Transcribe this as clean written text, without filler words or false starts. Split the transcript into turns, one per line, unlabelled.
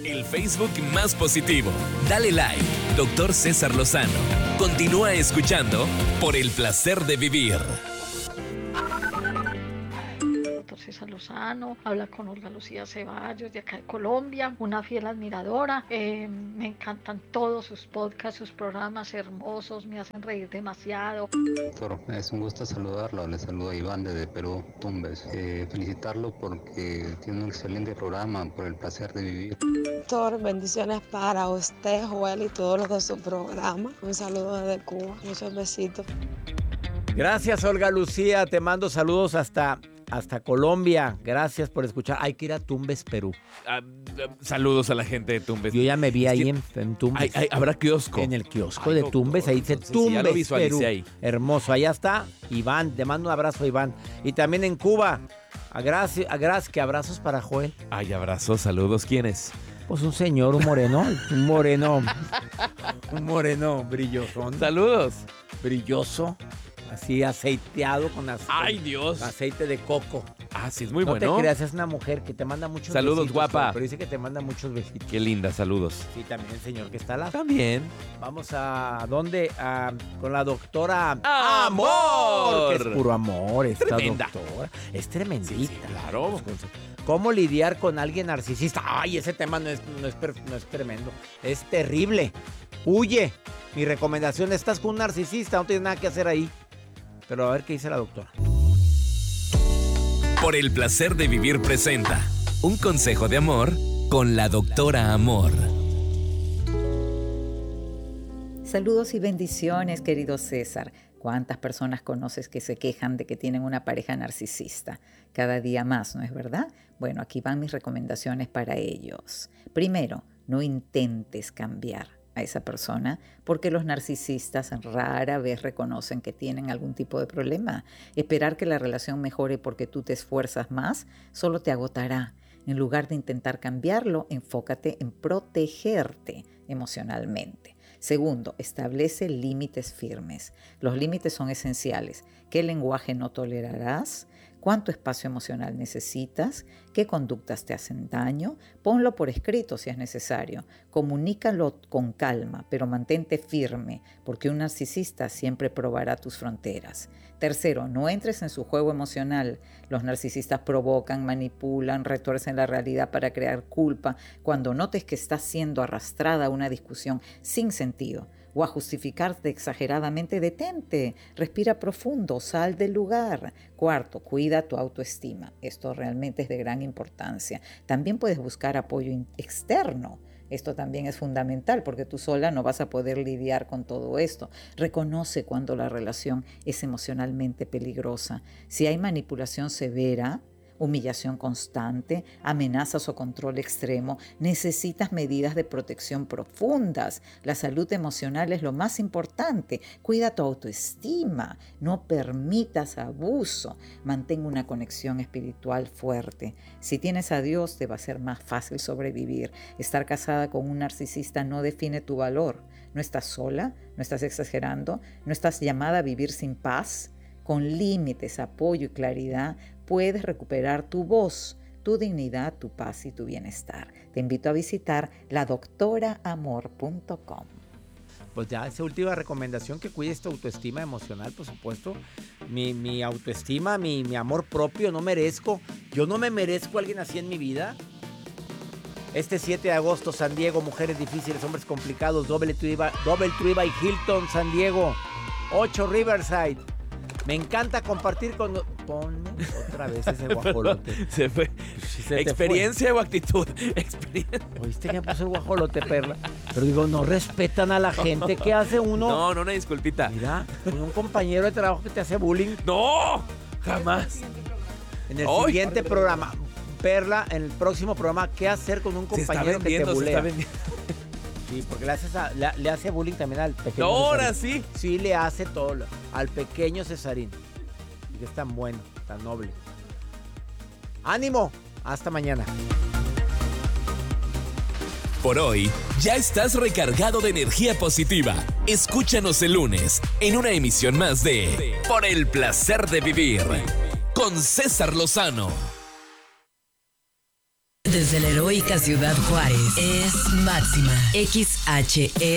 el Facebook más positivo. Dale like, Dr. César Lozano. Continúa escuchando Por el placer de vivir.
Dr. César Lozano, habla con Olga Lucía Ceballos de acá de Colombia, una fiel admiradora. Me encantan todos sus podcasts, sus programas hermosos, me hacen reír demasiado.
Doctor, es un gusto saludarlo. Le saluda Iván desde Perú, Tumbes. Felicitarlo porque tiene un excelente programa, Por el placer de vivir.
Doctor, bendiciones para usted, Joel, y todos los de su programa. Un saludo desde Cuba. Muchos besitos.
Gracias, Olga Lucía. Te mando saludos hasta Colombia. Gracias por escuchar. Hay que ir a Tumbes, Perú.
Saludos a la gente de Tumbes.
Yo ya me vi ahí en Tumbes.
¿Habrá kiosco?
En el kiosco de Tumbes. Ahí dice Tumbes,
ya lo visualicé
Perú.
ahí.
Hermoso. Allá está Iván. Te mando un abrazo, Iván. Y también en Cuba. Que abrazos para Joel.
Ay, abrazos, saludos. ¿Quién es?
Pues un señor, un moreno. Un moreno brillosón.
Saludos.
Brilloso. Así aceiteado con
¡Ay, Dios!
Aceite de coco.
Ah, sí, es muy
no
bueno.
No te creas, es una mujer que te manda muchos
saludos,
besitos.
Guapa.
Pero dice que te manda muchos besitos.
Qué linda, saludos.
Sí, también el señor que está al lado.
También.
Vamos a... ¿Dónde? Con la doctora...
¡Amor!
Que es puro amor esta
Tremenda.
doctora. Es tremendita.
Sí, claro.
¿Cómo lidiar con alguien narcisista? Ay, ese tema no es tremendo. Es terrible. Huye. Mi recomendación, estás con un narcisista, no tienes nada que hacer ahí. Pero a ver qué dice la doctora.
Por el placer de vivir presenta un consejo de amor con la doctora Amor.
Saludos y bendiciones, querido César. ¿Cuántas personas conoces que se quejan de que tienen una pareja narcisista? Cada día más, ¿no es verdad? Bueno, aquí van mis recomendaciones para ellos. Primero, no intentes cambiar a esa persona porque los narcisistas rara vez reconocen que tienen algún tipo de problema. Esperar que la relación mejore porque tú te esfuerzas más solo te agotará. En lugar de intentar cambiarlo, enfócate en protegerte emocionalmente. Segundo, establece límites firmes. Los límites son esenciales. ¿Qué lenguaje no tolerarás? ¿Cuánto espacio emocional necesitas? ¿Qué conductas te hacen daño? Ponlo por escrito si es necesario. Comunícalo con calma, pero mantente firme, porque un narcisista siempre probará tus fronteras. Tercero, no entres en su juego emocional. Los narcisistas provocan, manipulan, retuercen la realidad para crear culpa. Cuando notes que estás siendo arrastrada a una discusión sin sentido o a justificarte exageradamente, detente, respira profundo, sal del lugar. Cuarto, cuida tu autoestima. Esto realmente es de gran importancia. También puedes buscar apoyo externo. Esto también es fundamental porque tú sola no vas a poder lidiar con todo esto. Reconoce cuando la relación es emocionalmente peligrosa. Si hay manipulación severa, humillación constante, amenazas o control extremo, necesitas medidas de protección profundas. La salud emocional es lo más importante. Cuida tu autoestima, no permitas abuso, mantén una conexión espiritual fuerte. Si tienes a Dios, te va a ser más fácil sobrevivir. Estar casada con un narcisista no define tu valor. No estás sola, no estás exagerando, no estás llamada a vivir sin paz. Con límites, apoyo y claridad puedes recuperar tu voz, tu dignidad, tu paz y tu bienestar. Te invito a visitar ladoctoraamor.com.
Pues ya, esa última recomendación, que cuides tu autoestima emocional, por supuesto. Mi autoestima, mi amor propio, yo no me merezco a alguien así en mi vida. Este 7 de agosto, San Diego, mujeres difíciles, hombres complicados, Doubletree by Hilton, San Diego, 8 Riverside. Me encanta compartir con... Ponme otra vez ese guajolote.
Se fue. ¿Experiencia o actitud? Experiencia.
¿Oíste que puso el guajolote, Perla? Pero digo, no respetan a la gente. ¿Qué hace uno?
No, una disculpita.
Mira, con un compañero de trabajo que te hace bullying.
¡No! Jamás.
En el siguiente programa, Perla, en el próximo programa, ¿qué hacer con un compañero que te bulea? Sí, porque le hace bullying también al pequeño
ahora
Cesarín. Sí, le hace todo. Al pequeño Cesarín. Y que es tan bueno, tan noble. ¡Ánimo! Hasta mañana.
Por hoy, ya estás recargado de energía positiva. Escúchanos el lunes en una emisión más de Por el placer de vivir con César Lozano.
De desde la heroica Ciudad Juárez es Máxima XHE